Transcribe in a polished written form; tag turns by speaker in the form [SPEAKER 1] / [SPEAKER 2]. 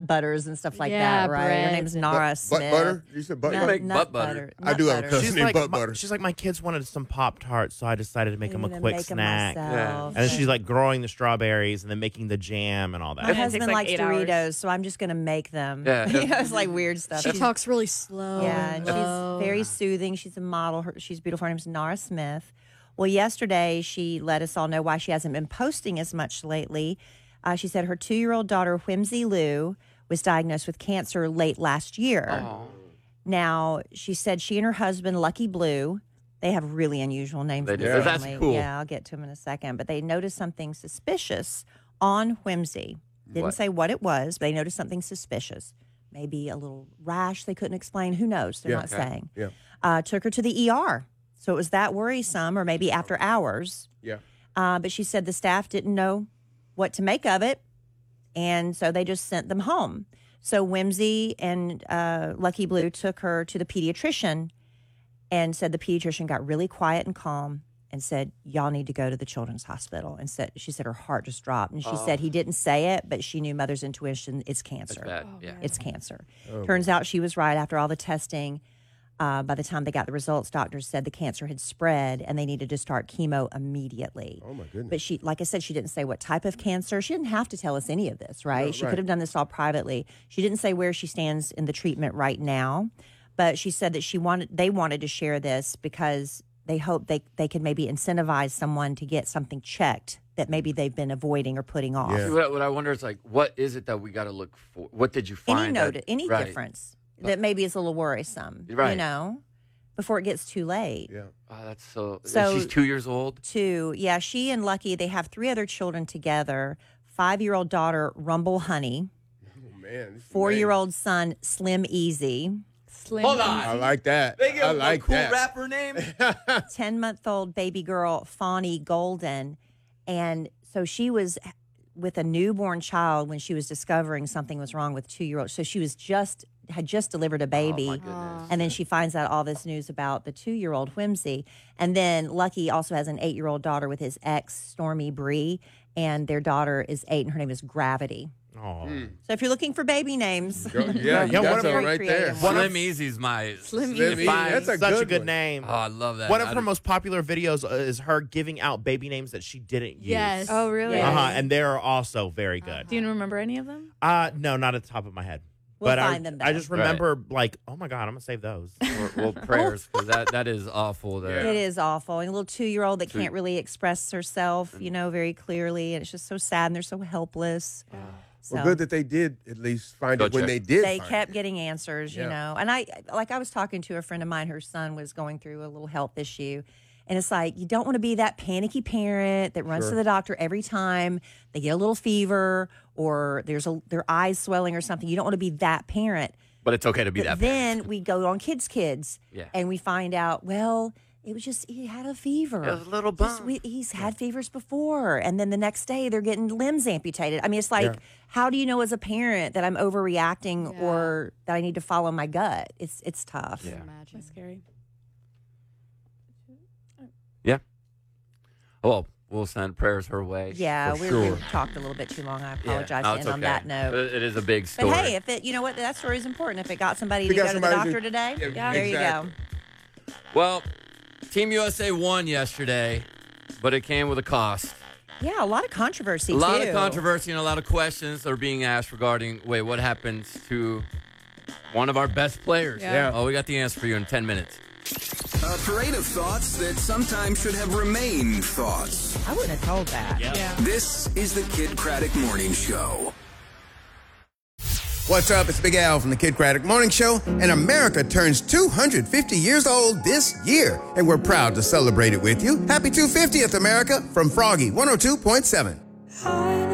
[SPEAKER 1] butters and stuff like
[SPEAKER 2] Yeah,
[SPEAKER 1] that, right?
[SPEAKER 2] bread.
[SPEAKER 1] Her name's Nara Smith.
[SPEAKER 3] Butt butter? You said butter?
[SPEAKER 4] You make butt butter.
[SPEAKER 3] I do have a cousin
[SPEAKER 5] She's
[SPEAKER 3] named
[SPEAKER 5] like,
[SPEAKER 3] Butt Butter.
[SPEAKER 5] she's like, my kids wanted some Pop-Tarts, so I decided to make them a
[SPEAKER 1] I'm
[SPEAKER 5] quick
[SPEAKER 1] gonna make 'em
[SPEAKER 5] snack.
[SPEAKER 1] myself.
[SPEAKER 5] And then she's like growing the strawberries and then making the jam and all that.
[SPEAKER 1] My
[SPEAKER 2] And it
[SPEAKER 1] husband
[SPEAKER 2] takes, like,
[SPEAKER 1] likes
[SPEAKER 2] 8 hours.
[SPEAKER 1] Doritos, so I'm just going to make them.
[SPEAKER 4] Yeah.
[SPEAKER 1] It's like weird stuff.
[SPEAKER 2] She
[SPEAKER 1] She's-
[SPEAKER 2] talks really slow.
[SPEAKER 1] Yeah, and she's very soothing. She's a model. She's beautiful. Her name's Nara Smith. Well, yesterday she let us all know why she hasn't been posting as much lately. She said her 2-year-old daughter, Whimsy Lou, was diagnosed with cancer late last year.
[SPEAKER 4] Oh.
[SPEAKER 1] Now, she said she and her husband, Lucky Blue, they have really unusual names.
[SPEAKER 4] They
[SPEAKER 1] in
[SPEAKER 4] do.
[SPEAKER 1] this
[SPEAKER 4] That's
[SPEAKER 1] family.
[SPEAKER 4] cool.
[SPEAKER 1] Yeah, I'll get to them in a second. But they noticed something suspicious on Whimsy. Didn't
[SPEAKER 4] What?
[SPEAKER 1] say what it was, but they noticed something suspicious. Maybe a little rash they couldn't explain. Who knows? They're not saying.
[SPEAKER 3] Yeah.
[SPEAKER 1] Took her to the ER. So it was that worrisome, or maybe after hours.
[SPEAKER 3] Yeah.
[SPEAKER 1] But she said the staff didn't know what to make of it. And so they just sent them home. So Whimsy and Lucky Blue took her to the pediatrician and said the pediatrician got really quiet and calm and said, y'all need to go to the children's hospital. And she said her heart just dropped. And she said he didn't say it, but she knew mother's intuition, it's cancer.
[SPEAKER 4] That's bad. Yeah.
[SPEAKER 1] It's cancer. Turns out she was right after all the testing. By the time they got the results, doctors said the cancer had spread and they needed to start chemo immediately.
[SPEAKER 3] Oh, my goodness.
[SPEAKER 1] But she, like I said, she didn't say what type of cancer. She didn't have to tell us any of this, right?
[SPEAKER 3] No,
[SPEAKER 1] She
[SPEAKER 3] right.
[SPEAKER 1] could have done this all privately. She didn't say where she stands in the treatment right now, but she said that they wanted to share this because they hope they could maybe incentivize someone to get something checked that maybe they've been avoiding or putting off.
[SPEAKER 3] Yeah.
[SPEAKER 4] See, what I wonder is like, what is it that we got to look for? What did you find?
[SPEAKER 1] Any
[SPEAKER 4] Right.
[SPEAKER 1] difference that maybe is a little worrisome,
[SPEAKER 4] Right.
[SPEAKER 1] you know, before it gets too late.
[SPEAKER 3] Yeah.
[SPEAKER 4] Oh, that's so.
[SPEAKER 1] So-
[SPEAKER 4] She's 2 years old.
[SPEAKER 1] Yeah, she and Lucky, they have 3 other children together. 5-year-old daughter, Rumble Honey.
[SPEAKER 3] Oh, man. this is
[SPEAKER 1] 4-year-old son, Slim Easy.
[SPEAKER 2] Slim.
[SPEAKER 4] Hold
[SPEAKER 3] nice.
[SPEAKER 4] on.
[SPEAKER 3] I like that.
[SPEAKER 4] They give
[SPEAKER 3] I
[SPEAKER 4] him
[SPEAKER 3] like
[SPEAKER 4] a cool
[SPEAKER 3] that.
[SPEAKER 4] rapper name.
[SPEAKER 1] 10-month-old baby girl, Fawny Golden. And so she was with a newborn child when she was discovering something was wrong with 2-year-old. So she had just delivered a baby.
[SPEAKER 4] Oh, my goodness.
[SPEAKER 1] And then she finds out all this news about the 2-year-old Whimsy. And then Lucky also has an 8-year-old daughter with his ex, Stormy Bree. And their daughter is 8, and her name is Gravity.
[SPEAKER 5] Oh.
[SPEAKER 1] So if you're looking for baby names,
[SPEAKER 3] Yeah, you
[SPEAKER 5] Yeah,
[SPEAKER 3] got
[SPEAKER 5] one of
[SPEAKER 3] something
[SPEAKER 1] them-
[SPEAKER 3] right there.
[SPEAKER 1] One
[SPEAKER 4] Slim Easy's my.
[SPEAKER 2] Slim
[SPEAKER 3] Slim
[SPEAKER 2] Easy.
[SPEAKER 3] Easy. That's a
[SPEAKER 5] Such a
[SPEAKER 3] good
[SPEAKER 5] good
[SPEAKER 3] one.
[SPEAKER 5] name.
[SPEAKER 4] Oh, I love that.
[SPEAKER 5] One of her most popular videos is her giving out baby names that she didn't use.
[SPEAKER 2] Yes.
[SPEAKER 1] Oh, really?
[SPEAKER 2] Yes.
[SPEAKER 5] And they're also very good.
[SPEAKER 2] Do you remember any of them?
[SPEAKER 5] No, not at the top of my head.
[SPEAKER 1] We'll
[SPEAKER 5] but
[SPEAKER 1] find them, though.
[SPEAKER 5] I just remember, like, oh my God, I'm going to save those.
[SPEAKER 4] well, prayers, because that is awful. There.
[SPEAKER 1] it is awful. And a little 2-year-old that can't really express herself, very clearly. And it's just so sad, and they're so helpless. So
[SPEAKER 3] Well, good that they did at least find
[SPEAKER 4] Go
[SPEAKER 3] it when
[SPEAKER 4] check.
[SPEAKER 3] they did.
[SPEAKER 1] they
[SPEAKER 3] find
[SPEAKER 1] kept
[SPEAKER 3] it.
[SPEAKER 1] getting answers, you
[SPEAKER 3] Yeah.
[SPEAKER 1] know. And I was talking to a friend of mine, her son was going through a little health issue. And it's like, you don't want to be that panicky parent that runs to the doctor every time they get a little fever or their eyes swelling or something. You don't want to be that parent.
[SPEAKER 4] But it's okay to be
[SPEAKER 1] But
[SPEAKER 4] that.
[SPEAKER 1] then we go on Kids,
[SPEAKER 4] Yeah.
[SPEAKER 1] and we find out, well, it was just he had a fever.
[SPEAKER 4] It was a little
[SPEAKER 1] Just
[SPEAKER 4] bump.
[SPEAKER 1] he's had fevers before, and then the next day they're getting limbs amputated. I mean, it's like, how do you know as a parent that I'm overreacting or that I need to follow my gut? It's tough.
[SPEAKER 4] Yeah.
[SPEAKER 2] Imagine. That's scary.
[SPEAKER 4] Well, we'll send prayers her way.
[SPEAKER 1] Yeah,
[SPEAKER 4] for
[SPEAKER 1] we
[SPEAKER 4] sure.
[SPEAKER 1] talked a little bit too long. I
[SPEAKER 4] Yeah.
[SPEAKER 1] apologize
[SPEAKER 4] No,
[SPEAKER 1] to
[SPEAKER 4] it's
[SPEAKER 1] end on
[SPEAKER 4] okay.
[SPEAKER 1] that note.
[SPEAKER 4] It is a big story.
[SPEAKER 1] But hey, if it, you know what, that story is important. If it got somebody
[SPEAKER 3] If it
[SPEAKER 1] to
[SPEAKER 3] got
[SPEAKER 1] go to the
[SPEAKER 3] somebody
[SPEAKER 1] doctor
[SPEAKER 3] to-
[SPEAKER 1] today,
[SPEAKER 3] Yeah,
[SPEAKER 1] there you go.
[SPEAKER 3] exactly.
[SPEAKER 4] Well, Team USA won yesterday, but it came with a cost.
[SPEAKER 1] Yeah, a lot of controversy
[SPEAKER 4] A lot
[SPEAKER 1] too.
[SPEAKER 4] of controversy and a lot of questions are being asked regarding, what happens to one of our best players?
[SPEAKER 2] Yeah.
[SPEAKER 4] Oh, we got the answer for you in 10 minutes.
[SPEAKER 6] A parade of thoughts that sometimes should have remained thoughts.
[SPEAKER 1] I wouldn't have told that.
[SPEAKER 2] Yeah.
[SPEAKER 6] This is the Kid Craddock Morning Show.
[SPEAKER 3] What's up? It's Big Al from the Kid Craddock Morning Show, and America turns 250 years old this year, and we're proud to celebrate it with you. Happy 250th, America, from Froggy 102.7.